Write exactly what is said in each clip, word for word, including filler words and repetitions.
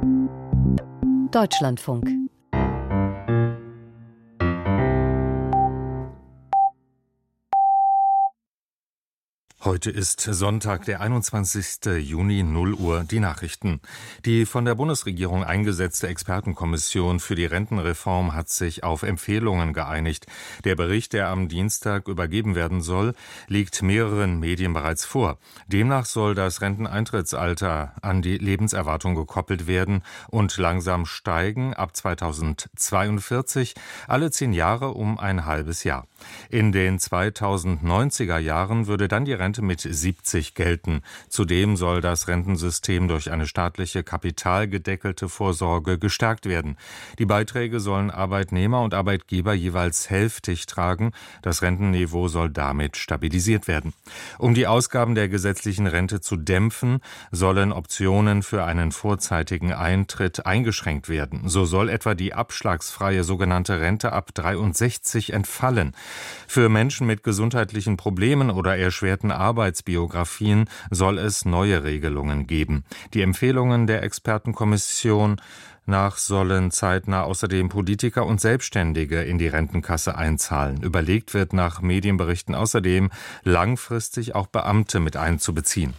Deutschlandfunk. Heute ist Sonntag, der einundzwanzigste Juni, null Uhr, die Nachrichten. Die von der Bundesregierung eingesetzte Expertenkommission für die Rentenreform hat sich auf Empfehlungen geeinigt. Der Bericht, der am Dienstag übergeben werden soll, liegt mehreren Medien bereits vor. Demnach soll das Renteneintrittsalter an die Lebenserwartung gekoppelt werden und langsam steigen, ab zweitausendzweiundvierzig, alle zehn Jahre um ein halbes Jahr. In den zweitausendneunziger Jahren würde dann die Rente mit siebzig gelten. Zudem soll das Rentensystem durch eine staatliche kapitalgedeckelte Vorsorge gestärkt werden. Die Beiträge sollen Arbeitnehmer und Arbeitgeber jeweils hälftig tragen. Das Rentenniveau soll damit stabilisiert werden. Um die Ausgaben der gesetzlichen Rente zu dämpfen, sollen Optionen für einen vorzeitigen Eintritt eingeschränkt werden. So soll etwa die abschlagsfreie sogenannte Rente ab dreiundsechzig entfallen. Für Menschen mit gesundheitlichen Problemen oder erschwerten Arbeitsbiografien soll es neue Regelungen geben. Die Empfehlungen der Expertenkommission nach sollen zeitnah außerdem Politiker und Selbstständige in die Rentenkasse einzahlen. Überlegt wird nach Medienberichten außerdem, langfristig auch Beamte mit einzubeziehen.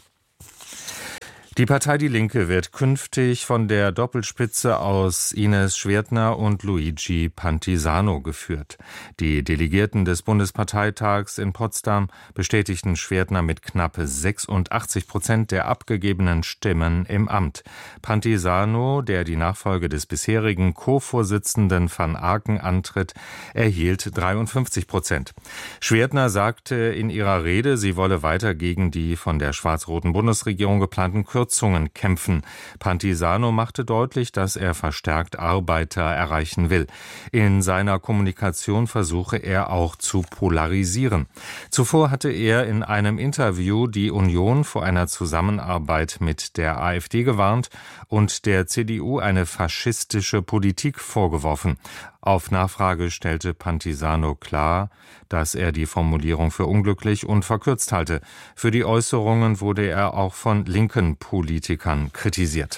Die Partei Die Linke wird künftig von der Doppelspitze aus Ines Schwertner und Luigi Pantisano geführt. Die Delegierten des Bundesparteitags in Potsdam bestätigten Schwertner mit knapp sechsundachtzig Prozent der abgegebenen Stimmen im Amt. Pantisano, der die Nachfolge des bisherigen Co-Vorsitzenden van Aken antritt, erhielt dreiundfünfzig Prozent. Schwertner sagte in ihrer Rede, sie wolle weiter gegen die von der schwarz-roten Bundesregierung geplanten Kürzungen Kürzungen kämpfen. Pantisano machte deutlich, dass er verstärkt Arbeiter erreichen will. In seiner Kommunikation versuche er auch zu polarisieren. Zuvor hatte er in einem Interview die Union vor einer Zusammenarbeit mit der AfD gewarnt und der C D U eine faschistische Politik vorgeworfen. Auf Nachfrage stellte Pantisano klar, dass er die Formulierung für unglücklich und verkürzt halte. Für die Äußerungen wurde er auch von linken Politikern kritisiert.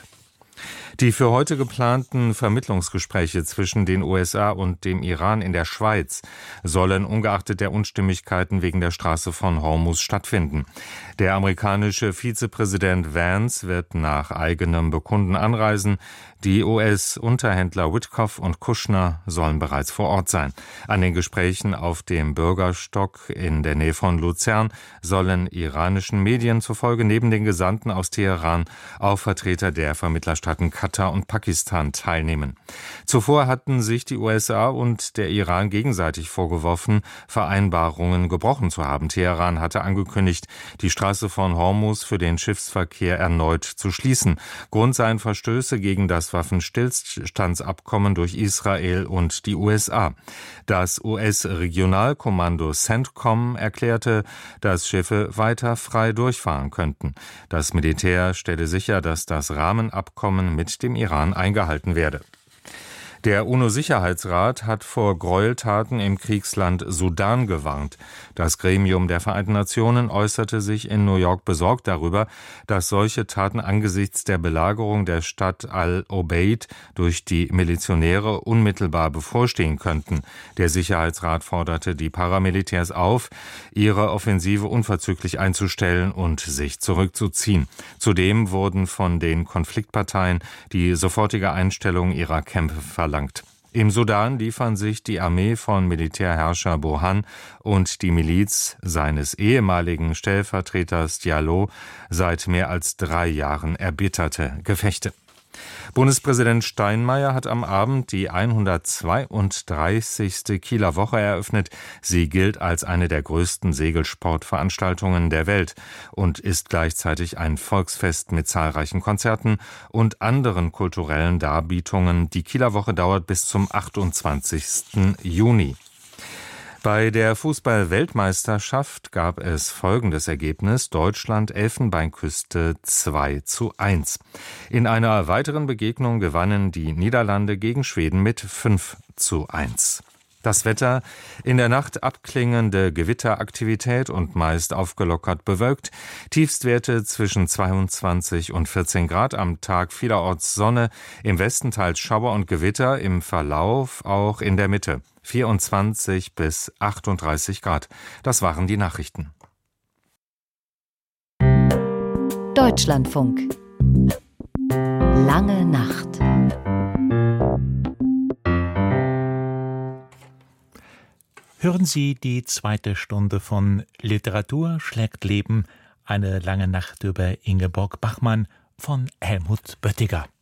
Die für heute geplanten Vermittlungsgespräche zwischen den U S A und dem Iran in der Schweiz sollen ungeachtet der Unstimmigkeiten wegen der Straße von Hormuz stattfinden. Der amerikanische Vizepräsident Vance wird nach eigenem Bekunden anreisen. Die U S-Unterhändler Witkoff und Kushner sollen bereits vor Ort sein. An den Gesprächen auf dem Bürgerstock in der Nähe von Luzern sollen iranischen Medien zufolge neben den Gesandten aus Teheran auch Vertreter der Vermittlerstaaten Katar und Pakistan teilnehmen. Zuvor hatten sich die U S A und der Iran gegenseitig vorgeworfen, Vereinbarungen gebrochen zu haben. Teheran hatte angekündigt, die Straße von Hormuz für den Schiffsverkehr erneut zu schließen. Grund seien Verstöße gegen das Waffenstillstandsabkommen durch Israel und die U S A. Das U S-Regionalkommando CENTCOM erklärte, dass Schiffe weiter frei durchfahren könnten. Das Militär stelle sicher, dass das Rahmenabkommen mit dem Iran eingehalten werde. Der UNO-Sicherheitsrat hat vor Gräueltaten im Kriegsland Sudan gewarnt. Das Gremium der Vereinten Nationen äußerte sich in New York besorgt darüber, dass solche Taten angesichts der Belagerung der Stadt Al-Obeid durch die Milizionäre unmittelbar bevorstehen könnten. Der Sicherheitsrat forderte die Paramilitärs auf, ihre Offensive unverzüglich einzustellen und sich zurückzuziehen. Zudem wurden von den Konfliktparteien die sofortige Einstellung ihrer Kämpfe verlangt. Im Sudan liefern sich die Armee von Militärherrscher Burhan und die Miliz seines ehemaligen Stellvertreters Diallo seit mehr als drei Jahren erbitterte Gefechte. Bundespräsident Steinmeier hat am Abend die hundertzweiunddreißigste Kieler Woche eröffnet. Sie gilt als eine der größten Segelsportveranstaltungen der Welt und ist gleichzeitig ein Volksfest mit zahlreichen Konzerten und anderen kulturellen Darbietungen. Die Kieler Woche dauert bis zum achtundzwanzigsten Juni. Bei der Fußball-Weltmeisterschaft gab es folgendes Ergebnis: Deutschland Elfenbeinküste zwei zu eins. In einer weiteren Begegnung gewannen die Niederlande gegen Schweden mit fünf zu eins. Das Wetter: in der Nacht abklingende Gewitteraktivität und meist aufgelockert bewölkt. Tiefstwerte zwischen zweiundzwanzig und vierzehn Grad, am Tag vielerorts Sonne, im Westen teils Schauer und Gewitter, im Verlauf auch in der Mitte vierundzwanzig bis achtunddreißig Grad. Das waren die Nachrichten. Deutschlandfunk. Lange Nacht. Hören Sie die zweite Stunde von Literatur schlägt Leben, eine lange Nacht über Ingeborg Bachmann von Helmut Böttiger.